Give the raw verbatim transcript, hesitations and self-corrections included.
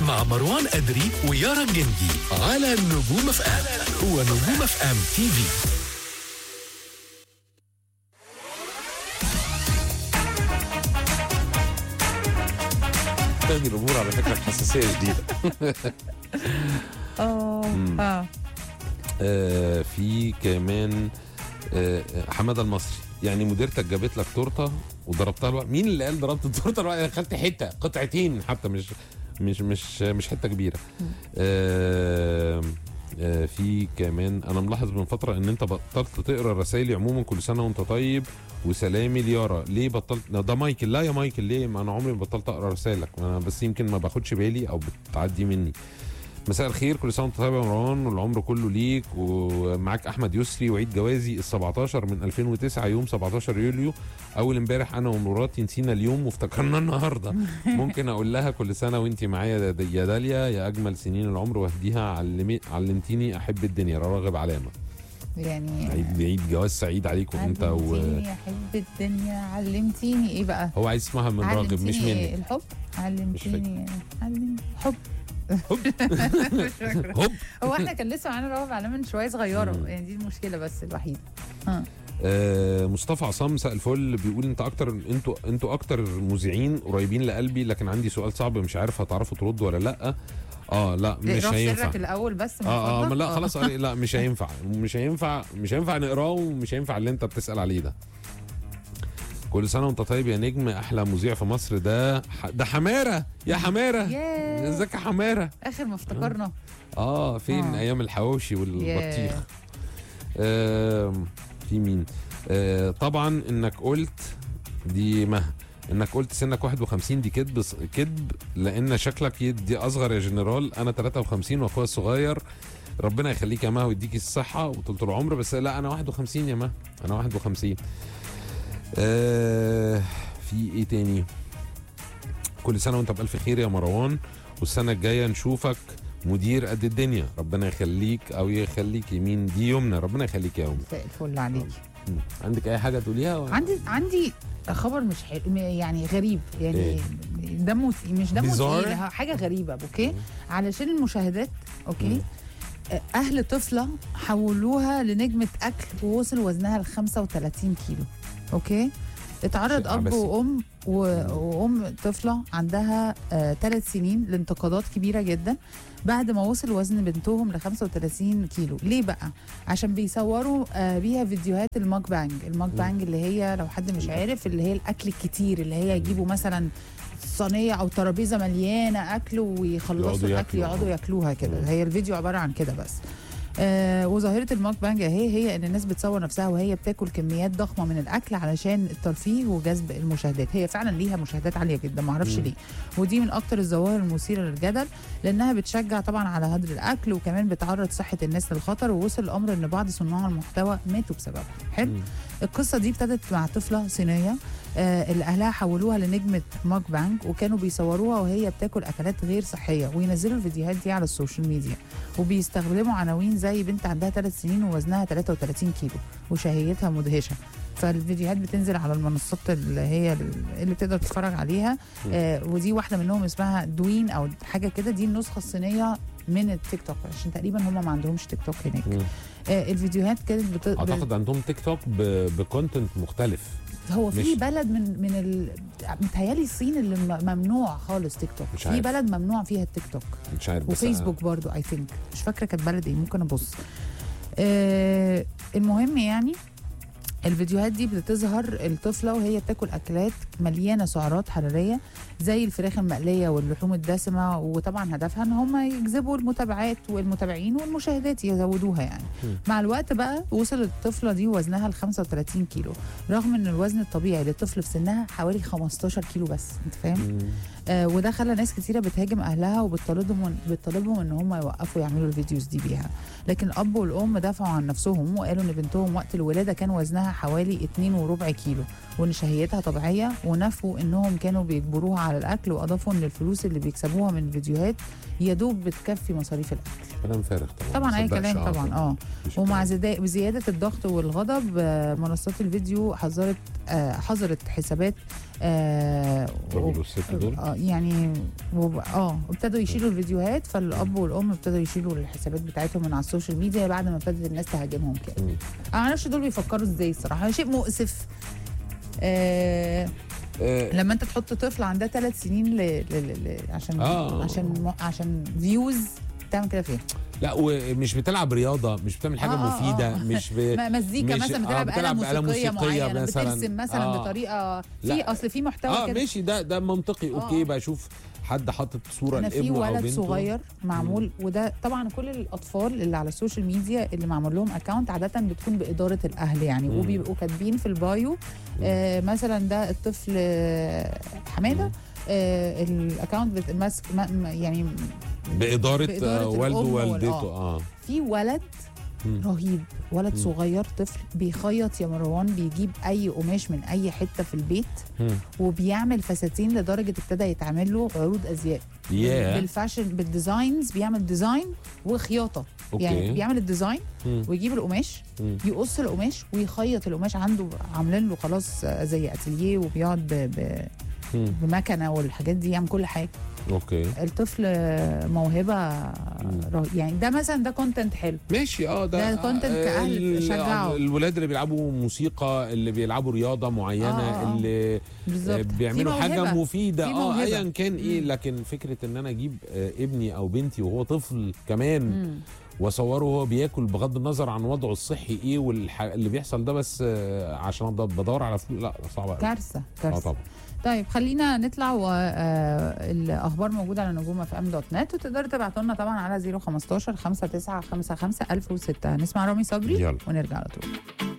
مع مروان أدري ويارا الجندي على نجوم اف ام. هو نجوم اف ام تي في. هذه الامور على فكره حساسيه جديده. اه اه في كمان آه حماده المصري، يعني مديرتك جابت لك تورته وضربتها الوقت. مين اللي قال ضربت التورته الوقت؟ انا خدت حته قطعتين حتى، مش مش مش مش حته كبيره. آه آه في كمان انا ملاحظ من فتره ان انت بطلت تقرا رسائلي عموما. كل سنه وانت طيب وسلامي ليارا. ليه بطلت؟ ده مايكل. لا يا مايكل، ليه؟ ما انا عمري ما بطلت اقرا رسائلك، انا بس يمكن ما باخدش بالي او بتعدي مني. مساء الخير، كل سنه وانت طيب يا مروان والعمر كله ليك. ومعاك احمد يسري، وعيد جوازي ال سبعتاشر من ألفين وتسعة يوم سبعتاشر يوليو. اول امبارح انا ومراتي نسينا اليوم وافتكرنا النهارده. ممكن اقول لها كل سنه وانت معايا يا داليا يا اجمل سنين العمر، واهديها علمي علمتيني احب الدنيا. راغب علامه. يعني عيد عيد جواز سعيد عليكم انت و علمتيني احب الدنيا. علمتيني ايه بقى؟ هو عايز اسمها من راغب مش مني. الحب. علمتيني علم حب. مش فاكره. هو احنا كان لسه معانا راغب علامه من شويه صغيره، يعني دي المشكله بس الوحيده. ها آه مصطفى عصام مساء الفل، بيقول انت اكتر انتوا انتوا اكتر مذيعين قريبين لقلبي، لكن عندي سؤال صعب مش عارف هتعرفوا تردوا ولا لا. اه لا مش هينفع. سرك الاول بس. اه اه لا خلاص. لا مش هينفع مش هينفع مش هينفع نقراه، ومش هينفع اللي انت بتسأل عليه ده. كل سنه وانت طيب يا نجم، احلى مذيع في مصر. ده ده حماره يا حماره. ازيك يا حماره؟ اخر ما افتكرنا. اه فين آه. ايام الحواوشي والبطيخ. آه في مين؟ آه طبعا انك قلت دي مه انك قلت سنك واحد وخمسين دي كذب كذب، لان شكلك يدي اصغر يا جنرال. انا تلاتة وخمسين واخويا الصغير. ربنا يخليك يا مه ويديكي الصحه وطولة العمر. بس لا انا واحد وخمسين يا مه، انا واحد وخمسين. آه في ايه تاني؟ كل سنه وانت بالف خير يا مروان، والسنه الجايه نشوفك مدير قد الدنيا. ربنا يخليك او يخليك. يمين دي يمنى. ربنا يخليك يا يمنى. مساء الفل عليكي. عندك اي حاجه تقوليها ولا؟ عندي عندي خبر مش حلو، يعني غريب، يعني إيه؟ دمه مش دمه تقيل، حاجه غريبه. اوكي مم. علشان المشاهدات. اوكي مم. اهل طفله حولوها لنجمه اكل ووصل وزنها ل خمسة وثلاثين كيلو. اوكي اتعرض اب وام وام طفله عندها ثلاث آه سنين لانتقادات كبيره جدا بعد ما وصل وزن بنتهم ل خمسة وثلاثين كيلو. ليه بقى؟ عشان بيصوروا آه بيها فيديوهات الماك بانج. الماك بانج اللي هي لو حد مش عارف اللي هي الاكل الكتير، اللي هي يجيبوا مثلا صينيه او ترابيزه مليانه اكل ويخلصوا الاكل يقعدوا ياكلوها كده. هي الفيديو عباره عن كده بس. آه وظاهره الماك بانج هي هي ان الناس بتصور نفسها وهي بتاكل كميات ضخمه من الاكل علشان الترفيه وجذب المشاهدات. هي فعلا ليها مشاهدات عاليه جدا، ما اعرفش ليه. ودي من اكتر الظواهر المثيره للجدل، لانها بتشجع طبعا على هدر الاكل، وكمان بتعرض صحه الناس للخطر. ووصل الامر ان بعض صناع المحتوى ماتوا بسببها. حلو. القصه دي ابتدت مع طفله صينيه آه اللي اهلها حولوها لنجمه ماك بانج، وكانوا بيصوروها وهي بتاكل اكلات غير صحيه وينزلوا الفيديوهات دي على السوشيال ميديا، وبيستخدموا عناوين زي بنت عندها ثلاث سنين ووزنها ثلاثة وثلاثين كيلو وشهيتها مدهشه. فالفيديوهات بتنزل على المنصات اللي هي اللي بتقدر تتفرج عليها. آه ودي واحده منهم اسمها دوين او حاجه كده، دي النسخه الصينيه من التيك توك، عشان تقريبا هم ما عندهمش تيك توك هناك. آه الفيديوهات كانت بت... اعتقد عندهم تيك توك ب... بكونتنت مختلف. هو في بلد من من ال... متهيألي الصين اللي ممنوع خالص تيك توك. في بلد ممنوع فيها التيك توك مش عارف. وفيسبوك أنا... برضو اي ثينك، مش فاكره كانت بلد ايه، ممكن ابص. آه المهم يعني الفيديوهات دي بتظهر الطفله وهي بتاكل اكلات مليانه سعرات حراريه زي الفراخ المقليه واللحوم الدسمه، وطبعا هدفها ان هم يجذبوا المتابعات والمتابعين والمشاهدات يزودوها يعني. م. مع الوقت بقى وصلت الطفله دي وزنها ل خمسة وثلاثين كيلو، رغم ان الوزن الطبيعي للطفل في سنها حوالي خمستاشر كيلو بس. انت فاهم؟ آه وده خلى ناس كتيره بتهاجم اهلها وبتطالبهم بتطالبهم ان هم يوقفوا يعملوا الفيديوز دي بيها. لكن الاب والام دافعوا عن نفسهم وقالوا ان بنتهم وقت الولاده كان وزنها حوالي اتنين وربع كيلو وان شهيتها طبيعيه، ونفوا انهم كانوا بيجبروها على الاكل، واضافوا ان الفلوس اللي بيكسبوها من الفيديوهات يا دوب بتكفي مصاريف الاكل. كلام فارغ طبعا. طبعا اي كلام طبعا. اه ومع زياده الضغط والغضب منصات الفيديو حذرت آه حظرت حسابات آه الراجل والست دول. اه اه يعني وب- اه ابتدوا يشيلوا الفيديوهات، فالاب والام ابتدوا يشيلوا الحسابات بتاعتهم من على السوشيال ميديا بعد ما ابتدت الناس تهاجمهم كده. مم. انا ما اعرفش دول بيفكروا ازاي الصراحه، شيء مؤسف. آه آه، لما انت تحط طفل عندها ثلاث سنين ل... ل... ل... ل... عشان آه. عشان عشان فيوز تعمل كده فين؟ لا ومش بتلعب رياضه، مش بتعمل حاجه آه، آه، مفيده، آه. مش ب... م- مزيكا مش- مثلا آه، بتلعب آلة بتلعب آلة موسيقية موسيقية معينة، مثلاً. بترسم مثلا آه. بطريقة في لا. اصل في محتوى اه كده. ماشي، ده ده منطقي. اوكي آه. بشوف حد حاطط صوره انا في لابنه او ولد بنته. صغير معمول، وده طبعا كل الاطفال اللي على السوشيال ميديا اللي معمول لهم اكونت عاده بتكون باداره الاهل يعني، مم. وبيبقوا كاتبين في البايو آه مثلا ده الطفل آه حماده، آه الاكونت بت- ماسك ما- ما- يعني باداره, بإدارة آه والده الأم ووالدته. وال- اه في ولد مم. رهيب، ولد مم. صغير طفل بيخيط يا مروان، بيجيب اي قماش من اي حته في البيت مم. وبيعمل فساتين لدرجه ابتدى يتعمل له عروض ازياء ياه. بالفاشن بالديزاينز، بيعمل ديزاين وخياطه. أوكي. يعني بيعمل الديزاين مم. ويجيب القماش مم. يقص القماش ويخيط القماش عنده، عاملين له خلاص زي اتيليه وبيقعد ب- ب- مم. بمكنه والحاجات دي، يعمل كل حاجه. اوكي الطفل موهبه رهي- يعني ده مثلا ده كونتنت حلو. ماشي. اه ده ده content كأهل ال- شجعوا. الولاد اللي بيلعبوا موسيقى، اللي بيلعبوا رياضه معينه، آه، آه. اللي بالظبط. آه، بيعملوا في حاجه موهبة. مفيده. في اه موهبة. ايا كان ايه. مم. لكن فكره ان انا اجيب آه، ابني او بنتي وهو طفل كمان مم. واصوره وهو بياكل بغض النظر عن وضعه الصحي ايه واللي بيحصل ده، بس آه، عشان أض- بدور على فلوس، لا صعب قوي. كارثه اه كارثه. طبعا. طيب خلينا نطلع، والاخبار موجوده على نجوم اف ام دوت نت، وتقدروا تبعتوا لنا طبعا على صفر خمستاشر خمسة تسعة خمسة خمسة ألف وستة. نسمع رامي صبري يلا. ونرجع على طول.